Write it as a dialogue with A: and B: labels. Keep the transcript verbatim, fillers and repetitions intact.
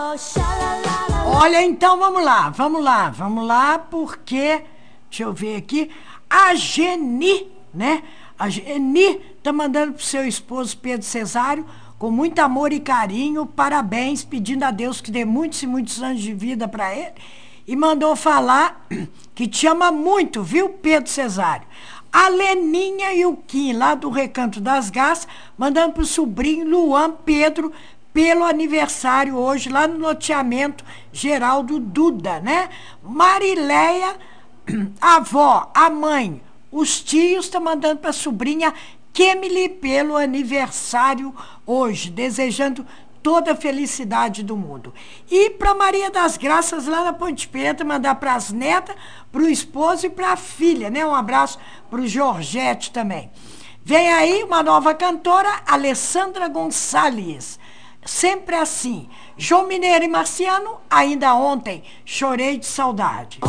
A: Olha, então vamos lá, vamos lá, vamos lá, porque, deixa eu ver aqui, a Geni, né? A Geni tá mandando pro seu esposo Pedro Cesário, com muito amor e carinho, parabéns, pedindo a Deus que dê muitos e muitos anos de vida para ele, e mandou falar que te ama muito, viu, Pedro Cesário? A Leninha e o Kim, lá do Recanto das Garças, mandando pro sobrinho Luan Pedro, pelo aniversário hoje, lá no loteamento geral do Duda, né? Marileia, a avó, a mãe, os tios estão mandando para a sobrinha Kemily pelo aniversário hoje, desejando toda a felicidade do mundo. E para Maria das Graças, lá na Ponte Preta, mandar para as netas, para o esposo e para a filha, né? Um abraço para o Georgette também. Vem aí uma nova cantora, Alessandra Gonçalves. Sempre assim. João Mineiro e Marciano, ainda ontem, chorei de saudade.